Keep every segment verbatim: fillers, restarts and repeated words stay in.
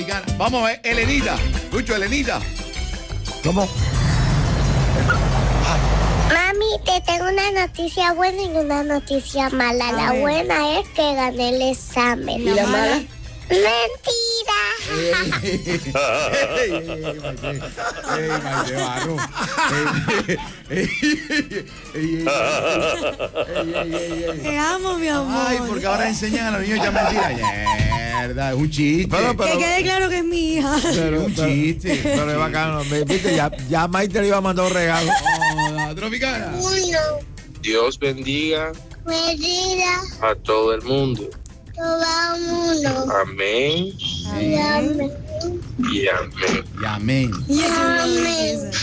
Vamos a ver, Elenita. Lucho, Elenita. ¿Cómo? Mami, te tengo una noticia buena y una noticia mala. A La ver. buena es que gané el examen. ¿Y la mala? Mentira. Te amo, mi amor. Ay, porque ahora enseñan a los niños ya mentiras. Mierda, es un chiste. Pero, pero- Que quede claro que es mi hija. Pero, un pero- chiste. Pero es bacano. Viste, ya, ya Maite le iba a mandar un regalo. Hola, Tropicana. Uno. Dios bendiga Mentira. a todo el mundo. Todo uno. Amén Amén. y amén. Y amén. Amén.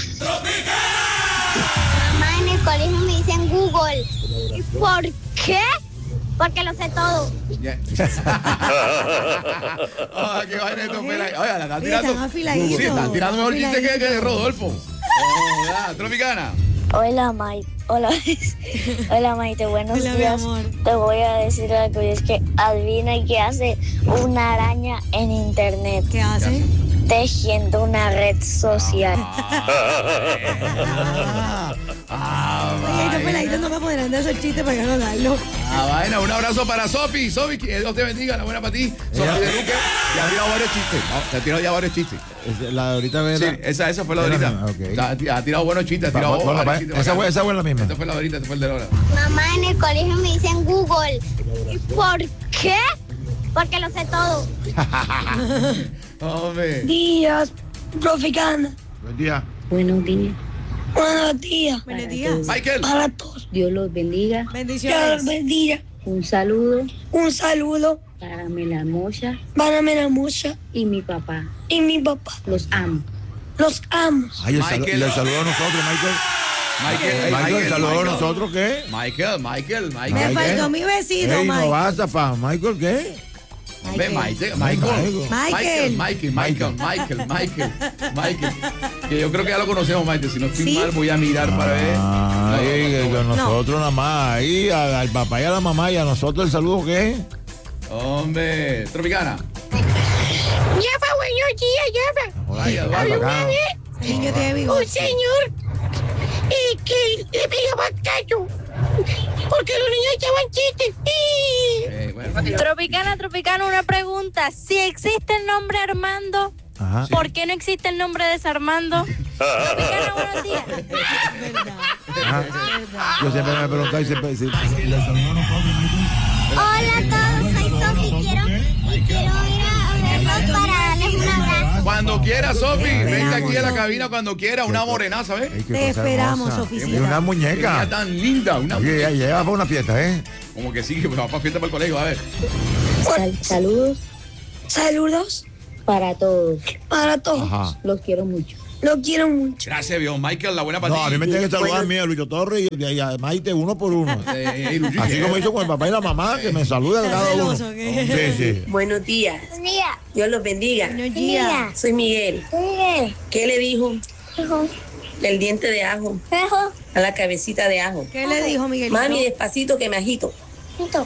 Mamá, en el colegio me dicen Google. ¿Y por qué? Porque lo sé todo. Ya. Ah, qué vaina esto, pela. Oye, la están Oye, tirando. están afiladitos. Sí, están tirando mejor chiste que, que de Afiladitos. Rodolfo. Hola, Tropicana. Hola, Maite. Hola, hola, Maite. Buenos Hola, mi días. amor. Te voy a decir algo. Y es que adivina qué hace una araña en internet. ¿Qué hace? Tejiendo una red social. Ah, ah, Oye, estos vaina. peladitos no me podrán de esos chistes para yo no darlo. Ah, vaina, un abrazo para Sofi. Sofi, que Dios te bendiga, la buena para ti. Sofi Ella- de Luque, ya ha tirado varios chistes. No, te ha tirado ya varios chistes. Es- La de ahorita Sí, ¿verdad? esa, esa fue la de Era ahorita. la misma, ok. Ha, ha tirado buenos chistes, ha tirado Pa- pa- varios pa- chistes esa fue- bacanos. esa fue la misma. Esta fue la de ahorita, esta fue el de ahora. Mamá, en el colegio me dicen Google. ¿Y por qué? Porque lo sé todo. Hombre. días, Proficana. Buen día. Buenos días Buenos días Buenos días. Michael. para todos. Dios los bendiga. Dios los Bendiciones. bendiga. Un saludo Un saludo para Melamocha para Melamucha y mi papá. y mi papá. Los amo. Los amo. Ay, el, salu- Michael. y el saludo a nosotros, Michael. Michael, Michael, el saludo a Michael. nosotros, ¿qué? Michael, Michael, Me Michael. faltó mi besito, Ey, no Mike. vas a fa. Michael, ¿qué? Ve, Michael, Michael. Michael. Michael, Michael, Michael, Michael, Michael, Michael. Que yo creo que ya lo conocemos, Michael. Si no estoy ¿Sí? mal, voy a mirar para ver. Ah, No, Ay, que no, no, con no. nosotros nada más. Ahí a- al papá y a la mamá y a nosotros el saludo, ¿qué? Hombre, Tropicana. Ya va, buenos días, ya va. Ay, Eduardo. Bacano. El niño tiene bigote. Un señor eh, que le pegaba callo porque los niños echaban chistes. Y Eh, bueno, Tropicana, Tropicana, una pregunta. Si existe el nombre Armando, Ajá. ¿por qué no existe el nombre Desarmando? Tropicana, buenos días. Ajá. Yo siempre me he preguntado y siempre si, Hola a todos, soy Sofi. Quiero, y quiero ir a verlos para darles un abrazo. Cuando quiera, Sofi, Te venga aquí a la Sofi. cabina cuando quiera, una morenaza, ¿ves? Ay, qué Te cosa esperamos, hermosa. Sofisita. Y una Qué muñeca. niña tan linda, una Oye, ya lleva para una fiesta, ¿eh? Como que sí, que va para fiesta para el colegio, a ver. Sal- saludos saludos para todos. para todos. Ajá. Los quiero mucho. Los quiero mucho. Gracias, viejo Michael, la buena para No, ti. a mí me tienen que saludar a mí, a Lucho Torres y, y a Maite uno por uno. Eh, eh, Lucho, Así eh, como hizo con el papá y la mamá, que me saluden Está cada uno. celoso, ¿qué? Sí, sí. Buenos días. Buen día. Dios los bendiga. Buenos días. Soy Miguel. Miguel. ¿Qué le dijo Hijo. el diente de ajo Hijo. a la cabecita de ajo? ¿Qué le dijo Miguelito? Mami, despacito que me agito. Hito.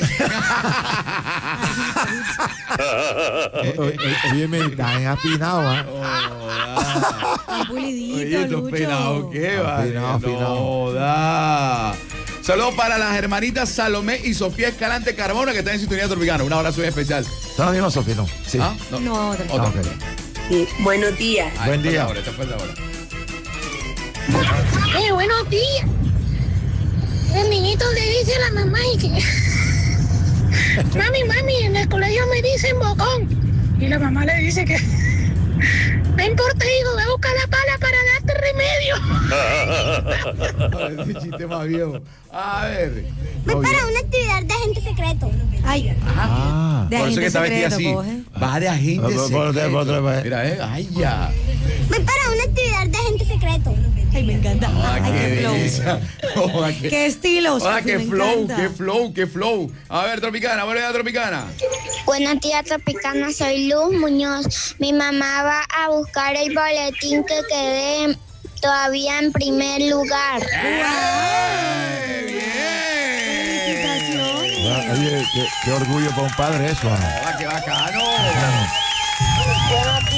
Oye, me están afinados, ¿ah? Joda. Está pulidito, Oye, estos Lucho. penados, ¿qué va? Afinado, afinado. Joda. Saludos para las hermanitas Salomé y Sofía Escalante Carmona que están en sintonía tropicana. Un abrazo muy especial. ¿Son las mismas, Sofía? No. Sí. ¿Ah? No, otra. Otra. Ah, ok. Sí. Buenos días. Ah, Buen esta fue día. la hora, esta fue la hora. Eh, buenos días. El niñito le dice a la mamá y que... Mami, mami, en el colegio me dicen bocón. Y la mamá le dice que... No importa, hijo, voy a buscar la pala para darte remedio. Ese chiste más viejo. A ver. Voy para una actividad de agente secreto. Ay, Ah. de Por eso agente que está vestida secreto, así. coge. Va de agente Por- por- por- secreto. por otra vez. Mira, eh. Ay, ya. Voy para una actividad de agente secreto. Ay, me encanta. Ah, Ay, qué qué flow. belleza. Joda, qué- Qué estilo, Hola, Sofi, qué me flow, encanta. qué flow, qué flow. A ver, Tropicana, vuelve a Tropicana. Buenos días, Tropicana. Soy Luz Muñoz. Mi mamá va a buscar el boletín que quedé todavía en primer lugar. ¡Eh! ¡Bien! Felicitaciones. Oye, qué, qué orgullo para un padre eso, ¿no? Hola, qué bacano. Buenos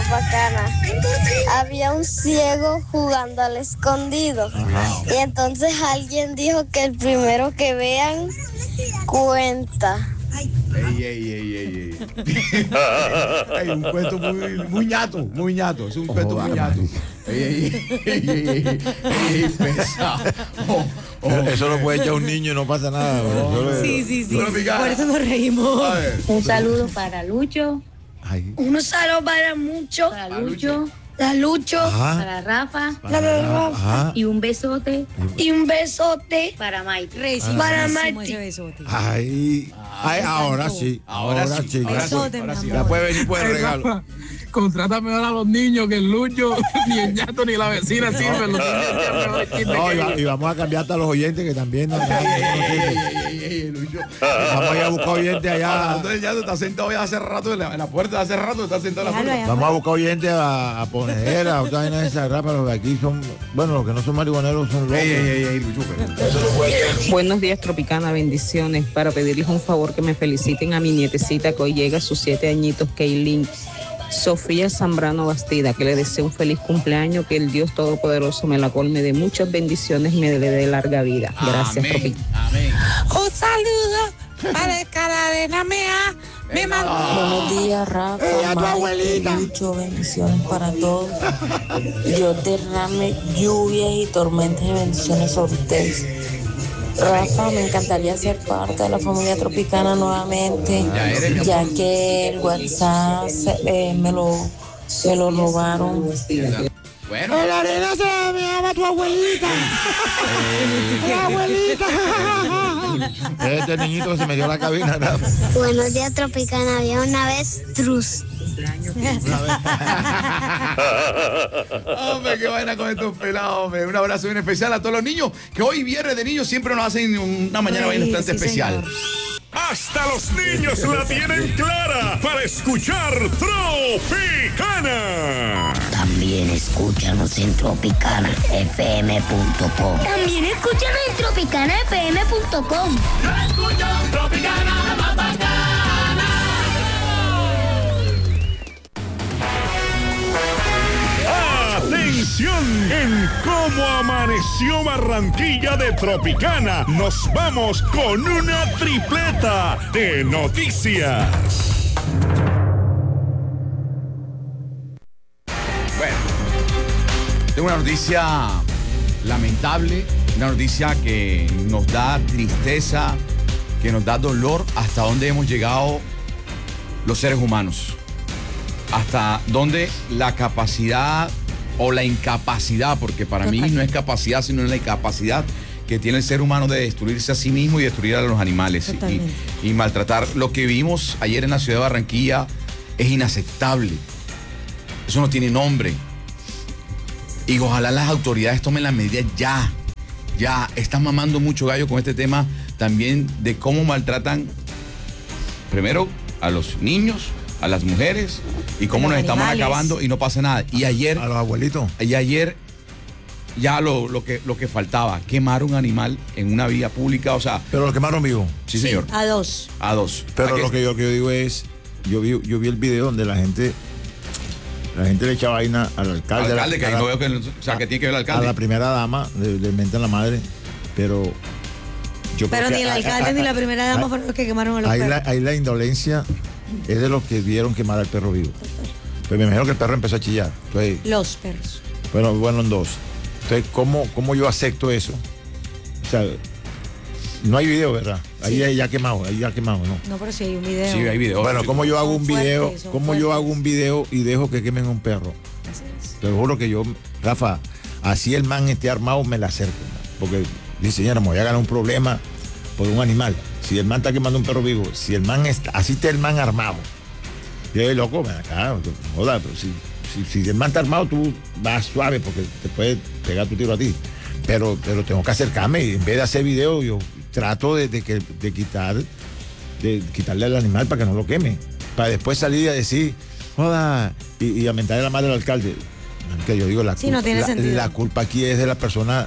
bacana. Había un ciego jugando al escondido. Ajá. Y entonces alguien dijo que el primero que vean cuenta. Ey, ey, ey, ey, ey. Ey, un cuento muy, muy ñato, muy ñato. Es un cuento muy ñato. Ey, ey, ey, ey, ey, ey, ey, pesado. Oh, oh, Eso lo puede echar un niño y no pasa nada. Solo- Sí, sí, sí. Tropicana. Por eso nos reímos. A ver. Un saludo para Lucho, Ay. Un saludo para mucho. para Para Lucho, La Lucho. Ajá. para Rafa La Rafa. Ajá. y un besote Y un besote. para Mike. Recibimos Para ese Marti. besote. Ay. Ay, ahora sí. Ahora sí, sí. ahora Ya sí, Besote, ahora mi sí. amor. Ya puede venir por el regalo. Contrata mejor a los niños que el Lucho, ni el ñato, ni la vecina sirven. Los niños tienen mejor chiste No, que y, va- ellos. y vamos a cambiar hasta los oyentes que también nos Ey, ey, ey, ey, ey, ey, Lucho. Vamos a ir a buscar oyentes allá. Hablando del ñato, está sentado ya hace rato en la, en la puerta, hace rato está sentado en la Déjalo puerta. allá. Vamos a buscar oyentes a, a Ponedera, a otra vaina de esa rapa, los de aquí son, bueno, los que no son marihuaneros son locos. Ey, ey, ey, ey, Lucho. pero- Buenos días, Tropicana, bendiciones. Para pedirles un favor que me feliciten a mi nietecita que hoy llega a sus siete añitos, Kaylin Sofía Zambrano Bastida, que le deseo un feliz cumpleaños, que el Dios Todopoderoso me la colme de muchas bendiciones y me le dé larga vida. Gracias, Amén, Tropicana. amén. Un saludo para el Carolina Mea. Me mandó. Buenos días, Rafa, Ella, tu Mike, abuelita. Lucho, bendiciones para todos. Yo derrame lluvias y tormentas de bendiciones sobre ustedes. Rafa, me encantaría ser parte de la familia Tropicana nuevamente, Ya eres, mi amor. ya que el WhatsApp se- eh, me lo me lo robaron. Bueno, En la arena se me llama tu abuelita. La abuelita. Este niñito que se me dio la cabina. ¿no? Buenos días, Tropicana. Había una vez trus. hombre, qué vaina con estos pelados, hombre. Un abrazo bien especial a todos los niños que hoy viernes de niños siempre nos hacen una mañana Reír, bastante sí, especial. señor. Hasta los niños la tienen clara para escuchar Tropicana. También escúchanos en tropicana f m punto com. También escúchanos en tropicana f m punto com. Atención, en Cómo Amaneció Barranquilla de Tropicana, nos vamos con una tripleta de noticias. Bueno, tengo una noticia lamentable, una noticia que nos da tristeza, que nos da dolor hasta dónde hemos llegado los seres humanos. Hasta dónde la capacidad o la incapacidad, porque para mí no es capacidad, sino la incapacidad que tiene el ser humano de destruirse a sí mismo y destruir a los animales y, y maltratar. Lo que vimos ayer en la ciudad de Barranquilla es inaceptable. Eso no tiene nombre. Y ojalá las autoridades tomen las medidas ya. Ya están mamando mucho gallo con este tema también de cómo maltratan primero a los niños, a las mujeres y cómo los nos estamos animales. acabando y no pasa nada. Y ayer, A los abuelitos. y ayer ya lo, lo, que, lo que faltaba, quemar un animal en una vía pública, o sea, Pero lo quemaron vivo. sí señor, A dos. a dos. Pero Hay lo que yo, lo que yo digo es, yo vi, yo vi el video donde la gente, la gente le echa vaina al alcalde. Al alcalde, a que la- no veo que, o sea, que tiene que ver al a alcalde. la primera dama, le, le mentan la madre, pero yo Pero creo ni que el a- alcalde a- ni a- la primera dama a- fueron los que quemaron a los ahí la, perros. ahí la indolencia es de los que vieron quemar al perro vivo. Pues me imagino que el perro empezó a chillar. Entonces, Los perros. bueno, bueno, en dos. Entonces, ¿cómo, ¿cómo yo acepto eso? O sea, no hay video, ¿verdad? Ahí Sí. hay ya quemado, ahí ya quemado, ¿no? No, pero sí hay un video. Sí, hay video. Bueno, ¿cómo yo hago un Son video? fuertes, son ¿Cómo yo fuertes. hago un video y dejo que quemen un perro? Así es. Te lo juro que yo, Rafa, así el man esté armado, me la acerco. ¿no? Porque dice, señora, me voy a ganar un problema por un animal. Si el man está quemando un perro vivo, si el man está, así está el man armado. Yo digo, loco, ven acá, joda, pero si, si, si el man está armado, tú vas suave porque te puede pegar tu tiro a ti. Pero, pero tengo que acercarme y en vez de hacer video, yo trato de, de, que, de quitar, de quitarle al animal para que no lo queme. Para después salir a decir, joda, y, y a mentarle la madre al alcalde. Que yo digo, la, Sí, culpa, no tiene la, sentido. la culpa aquí es de la persona,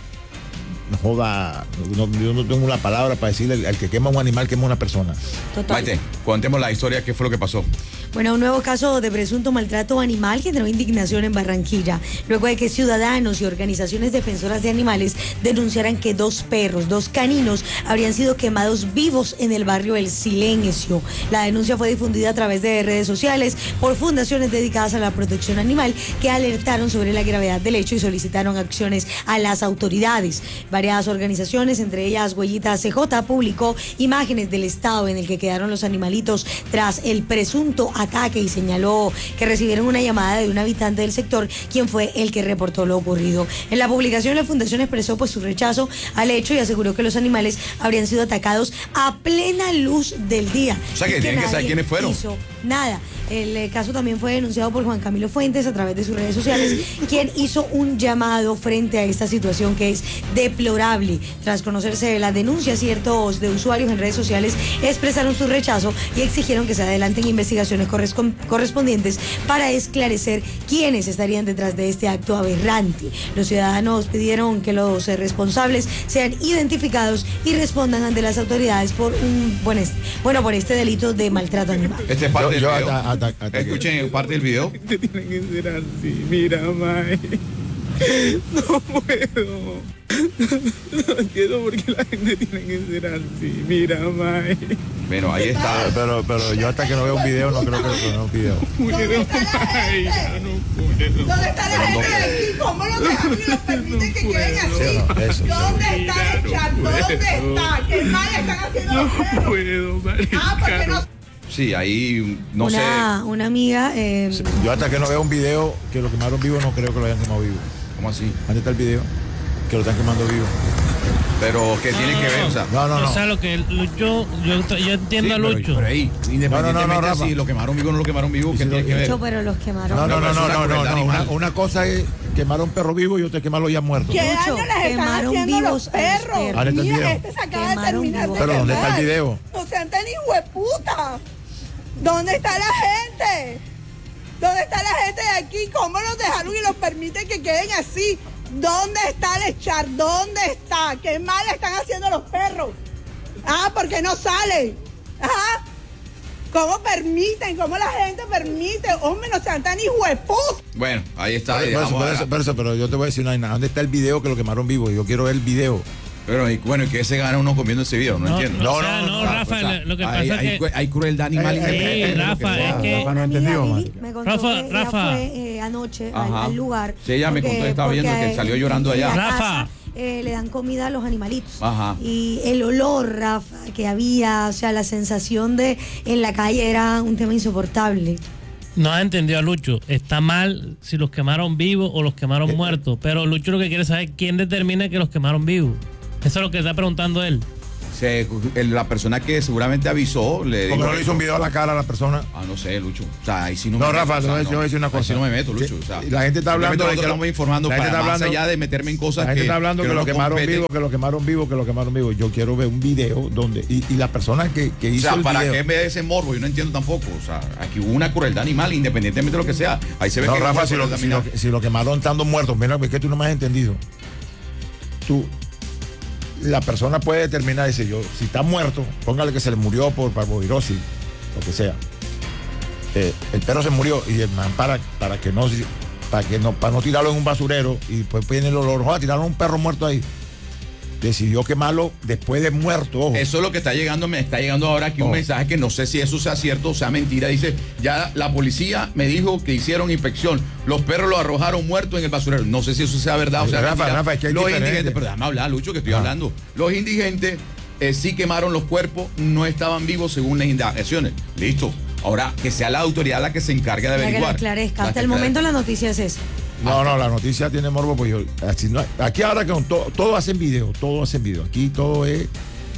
joda, no, yo no tengo la palabra para decirle, al que quema un animal, quema una persona. Total. Maite, contemos la historia, qué fue lo que pasó. Bueno, un nuevo caso de presunto maltrato animal generó indignación en Barranquilla, luego de que ciudadanos y organizaciones defensoras de animales denunciaran que dos perros, dos caninos, habrían sido quemados vivos en el barrio El Silencio. La denuncia fue difundida a través de redes sociales por fundaciones dedicadas a la protección animal que alertaron sobre la gravedad del hecho y solicitaron acciones a las autoridades. Varias organizaciones, entre ellas Huellita C J, publicó imágenes del estado en el que quedaron los animalitos tras el presunto ataque y señaló que recibieron una llamada de un habitante del sector, quien fue el que reportó lo ocurrido. En la publicación, la fundación expresó pues su rechazo al hecho y aseguró que los animales habrían sido atacados a plena luz del día. O sea que tienen que saber quiénes fueron. Hizo nada. El eh, caso también fue denunciado por Juan Camilo Fuentes a través de sus redes sociales, quien hizo un llamado frente a esta situación que es deplorable. Tras conocerse la denuncia, ciertos de usuarios en redes sociales expresaron su rechazo y exigieron que se adelanten investigaciones correspondientes para esclarecer quiénes estarían detrás de este acto aberrante. Los ciudadanos pidieron que los eh, responsables sean identificados y respondan ante las autoridades por un buen est- bueno por este delito de maltrato animal. Este es parte del Yo- yo video. hasta- hasta- hasta que- Escuchen parte del video. Te tienen que ser así, mira, mae. No puedo. No entiendo por qué la gente tiene que ser así, mira, mae. Bueno, ahí está. Pero, pero yo hasta que no vea un video no creo que no vea un video. ¿Dónde está la gente? ¿Dónde está la gente de aquí? ¿Cómo los dejan y los permiten que queden así? Sí, no, eso, sí. ¿Dónde está el chat? ¿Dónde está? ¿Qué mal están haciendo los perros? puedo, marica. Ah, porque no. Sí, ahí no una, una amiga eh, Yo hasta que no vea un video que lo quemaron vivo no creo que lo hayan quemado vivo. ¿Cómo así? ¿Dónde está el video? Que lo están quemando vivo. Pero que tiene que ver, o sea. No, no, no. O sea, lo que Lucho, yo, yo entiendo a Sí, pero- Lucho. Pero ahí, independientemente No, no, no, no, si Rafa. lo quemaron vivo o no lo quemaron vivo, ¿qué tiene que ver? Lucho, pero los quemaron. No, no, no, es no, una no, no, crueldad no. Una, animal. una cosa es quemar a un perro vivo y otra es quemarlo ya muerto. ¿Qué Lucho, daño les están quemaron haciendo los vivos a los perros? perros. Ahora está el Mira, video. este se acaba de Quemaron terminar de vivos. Pero ¿dónde está el quemar. video? No sean tan hijueputa. ¿Dónde está la gente? ¿Dónde está la gente de aquí? ¿Cómo los dejaron y los permiten que queden así? ¿Dónde está el echar? ¿Dónde está? ¿Qué mal están haciendo los perros? Ah, ¿por qué no salen? Ajá. ¿Cómo permiten? ¿Cómo la gente permite? Hombre, no sean tan hijueputa. Bueno, ahí está. Por ahí eso, dejamos por a- eso, por eso, pero yo te voy a decir una vaina. ¿Dónde está el video que lo quemaron vivo? Yo quiero ver el video. Pero y, bueno, ¿y qué se gana uno comiendo ese video? No, No, entiendo. no, o sea, no, Rafa, lo que pasa hay, es hay, que- hay crueldad animal. Eh, independiente eh, de lo Rafa, sea. es que- Rafa no ha Una entendido, amiga, Mari. Lili, me contó Rafa, que ella Rafa. fue eh, anoche al, Ajá. al lugar. Sí, ella me porque- contó, estaba viendo porque, que salió llorando en allá. la Rafa. casa, eh, le dan comida a los animalitos. Ajá. Y el olor, Rafa, que había, o sea, la sensación de en la calle era un tema insoportable. No has entendido a Lucho. Está mal si los quemaron vivos o los quemaron muertos. Pero Lucho lo que quiere saber es quién determina que los quemaron vivos. Eso es lo que está preguntando él. Se- el- la persona que seguramente avisó le ¿Por qué dijo. no le hizo un video a la cara a la persona? Ah, no sé, Lucho. O sea, ahí sí no, No, me Rafa, meto, te o voy a sea, decir- voy a decir una ahí cosa. sí no me meto, Lucho. Que- O sea, la gente está hablando simplemente de nosotros que lo- estamos informando la gente para está más hablando- allá de meterme en cosas La gente que. está hablando que, no lo nos quemaron competen. vivo, que lo quemaron vivo, que lo quemaron vivo. Yo quiero ver un video donde. Y, y la persona que, que O hizo sea, el ¿para video. qué ve ese morbo? Yo no entiendo tampoco. O sea, aquí hubo una crueldad animal, independientemente de lo que sea. Ahí se ve No, que Rafa, hubo si lo, crueldad si, lo, animal. si lo quemaron estando muertos, mira, es que tú no me has entendido. Tú, la persona puede determinar, dice yo, si está muerto, póngale que se le murió por parvovirosis, lo que sea. Eh, el perro se murió y el man para, para que no para que no para no tirarlo en un basurero y después viene el olor, joder, tiraron un perro muerto ahí. Decidió quemarlo después de muerto, ojo. Eso es lo que está llegando, me está llegando ahora aquí un Oh. mensaje que no sé si eso sea cierto o sea mentira. Dice, ya la policía me dijo que hicieron inspección. Los perros los arrojaron muertos en el basurero. No sé si eso sea verdad o sea Rafa, mentira. Rafa, es que hay Los diferente. indigentes, pero déjame hablar, Lucho, que estoy Ah. hablando. Los indigentes eh, sí quemaron los cuerpos, no estaban vivos según las indagaciones. Listo. Ahora, que sea la autoridad la que se encargue de Para que averiguar. lo esclarezca. La Hasta que el momento esclarezca. la noticia es esa. No, no, la noticia tiene morbo, pues yo, así no- aquí ahora que todo, todo hacen video, todo hacen video. Aquí todo es,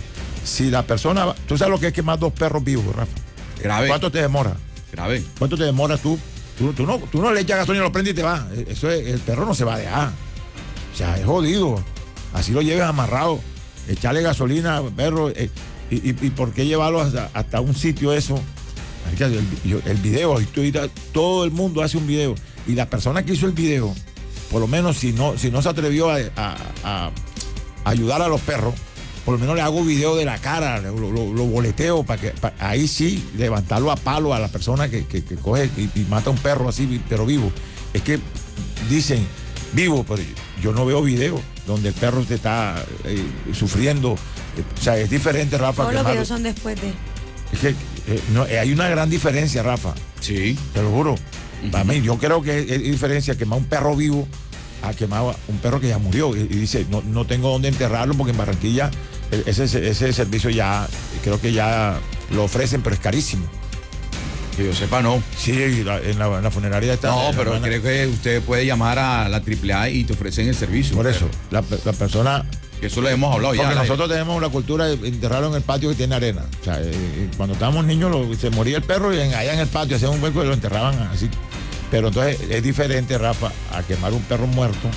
si la persona, va- tú sabes lo que es quemar dos perros vivos, Rafa. Grave. ¿Cuánto te demora? Grave. ¿Cuánto te demoras tú? Tú, tú no, tú no le echas gasolina, lo prendes y te vas. Eso es, el perro no se va a dejar. O sea, es jodido. Así lo lleves amarrado. Echarle gasolina, perro. eh, y, y, y por qué llevarlo hasta, hasta un sitio eso? Marica, El, yo- el video, y tú dirás, todo el mundo hace un video. Y la persona que hizo el video, por lo menos si no, si no se atrevió a, a- a ayudar a los perros, por lo menos le hago video de la cara, lo, lo, lo boleteo para que pa, ahí sí levantarlo a palo a la persona que, que, que coge y, y mata a un perro así, pero vivo. Es que dicen vivo, pero yo no veo video donde el perro te está eh, sufriendo. O sea, es diferente, Rafa. Todos los videos son después de. Es que eh, no, eh, hay una gran diferencia, Rafa. Sí. Te lo juro. Uh-huh. Para mí, yo creo que es, es diferencia quemar un perro vivo a quemar un perro que ya murió. Y, y dice, no, no tengo dónde enterrarlo porque en Barranquilla ese, ese servicio ya, creo que ya lo ofrecen, pero es carísimo. Que yo sepa, no. Sí, la, en, la, en la funeraria está. No, pero hermana, creo que usted puede llamar a la triple A y te ofrecen el servicio. Por eso, la, la persona. Eso lo hemos hablado porque ya. Porque nosotros tenemos la cultura de enterrarlo en el patio que tiene arena. O sea, eh, cuando estábamos niños lo, se moría el perro y en, allá en el patio hacían un hueco y lo enterraban así. Pero entonces es diferente, Rafa, a quemar un perro muerto,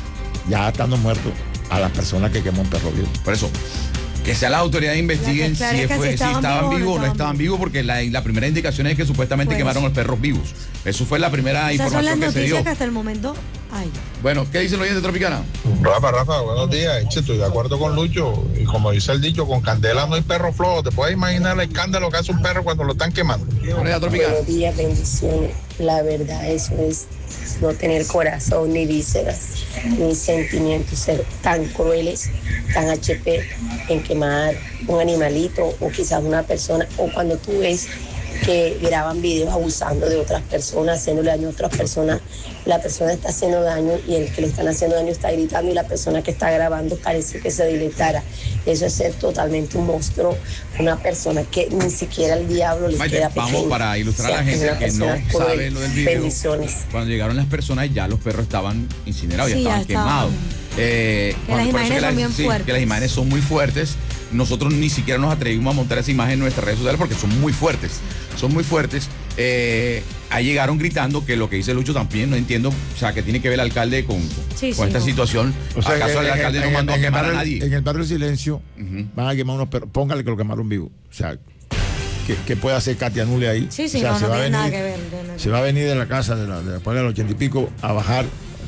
ya estando muerto, a las personas que quemó un perro vivo. Por eso, que sea las autoridades investiguen si, es fue, si estaban, si estaban vivos vivo, o no estaban vivos, porque la, la primera indicación es que supuestamente pues. quemaron los perros vivos. Eso fue la primera Esas información son las que se dio. Que hasta el momento hay. Bueno, ¿qué dicen los oyentes de Tropicana? Rafa, Rafa, buenos días. Che, estoy de acuerdo con Lucho. Y como dice el dicho, con candela no hay perro flojo. ¿Te puedes imaginar el escándalo que hace un perro cuando lo están quemando? Buenos días, bendiciones. La verdad, eso es no tener corazón, ni vísceras, ni sentimientos, ser tan crueles, tan H P en quemar un animalito o quizás una persona, o cuando tú ves que graban videos abusando de otras personas, haciéndole daño a otras personas, la persona está haciendo daño y el que le están haciendo daño está gritando y la persona que está grabando parece que se diletara. Eso es ser totalmente un monstruo, una persona que ni siquiera el diablo le Maite, queda vamos pequeño. para ilustrar O sea, a la gente que no cruel. sabe lo del video. Bendiciones. Cuando llegaron las personas ya los perros estaban incinerados, sí, ya estaban ya estaban. quemados. Eh, que las imágenes que son las, bien sí, fuertes. que las imágenes son muy fuertes. Nosotros ni siquiera nos atrevimos a montar esa imagen en nuestras redes sociales porque son muy fuertes. Son muy fuertes. Eh, ahí llegaron gritando que lo que dice Lucho también, no entiendo, o sea, que tiene que ver el alcalde con, sí, con sí, esta no. situación. O sea, ¿Acaso en, el alcalde en, no mandó en, a quemar en a nadie? En el barrio Silencio uh-huh. van a quemar unos perros. Póngale que lo quemaron vivo. O sea, ¿qué, qué puede hacer Katia Nule ahí? Sí, sí, o sea, no, se no va tiene a venir, nada que ver. No, no. Se va a venir de la casa de la, de la puebla del ochenta y pico a bajar.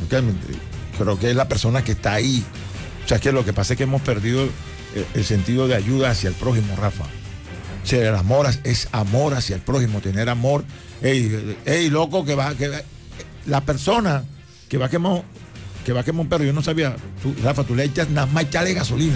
Creo que es la persona que está ahí. O sea, es que lo que pasa es que hemos perdido el, el sentido de ayuda hacia el prójimo, Rafa. O sea, el amor es amor hacia el prójimo, tener amor. Ey, ey, loco, que va, que va, la persona que va a quemar, que va a quemar un perro, yo no sabía, tú, Rafa, tú le echas nada más echarle gasolina.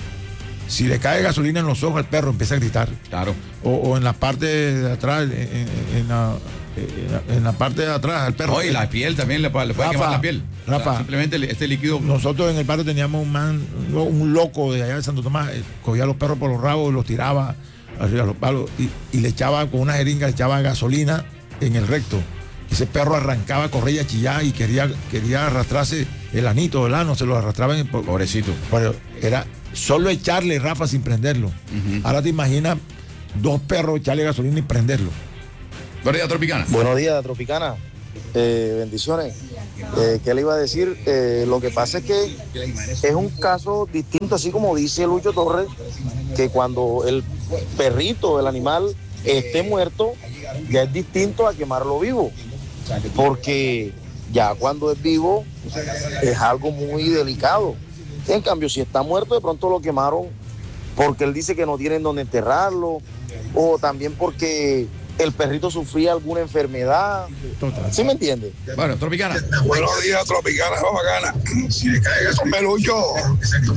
Si le cae gasolina en los ojos al perro, empieza a gritar. Claro. O, o en la parte de atrás, en, en, en, la, en, la, en la parte de atrás al perro. No, y la piel también le puede, le puede Rafa, quemar la piel. Rafa, o sea, simplemente este líquido. Nosotros en el barrio teníamos un man, un loco de allá de Santo Tomás, eh, cogía a los perros por los rabos y los tiraba arriba de los palos y, y le echaba con una jeringa, le echaba gasolina en el recto. Ese perro arrancaba, corría, chillaba y quería, quería arrastrarse el anito, el ano, se lo arrastraba en el pobrecito. Pero era solo echarle, Rafa, sin prenderlo. Uh-huh. Ahora te imaginas dos perros echarle gasolina y prenderlo. Buenos días, Tropicana. Buenos días, Tropicana. Eh, bendiciones. Eh, ¿Qué le iba a decir? Eh, lo que pasa es que es un caso distinto, así como dice Lucho Torres, que cuando el perrito, el animal, esté muerto, ya es distinto a quemarlo vivo. Porque ya cuando es vivo es algo muy delicado. En cambio, si está muerto, de pronto lo quemaron porque él dice que no tienen donde enterrarlo, o también porque el perrito sufría alguna enfermedad. Total. ¿Sí me entiende? Bueno, Tropicana. Buenos días, Tropicana, bacana. Si le cae esos peluchos.